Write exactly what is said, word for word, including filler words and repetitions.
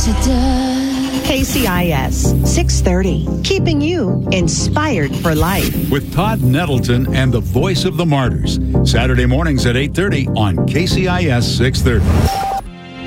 it does. K C I S six thirty, keeping you inspired for life. With Todd Nettleton and the voice of the martyrs. Saturday mornings at eight thirty on K C I S six thirty.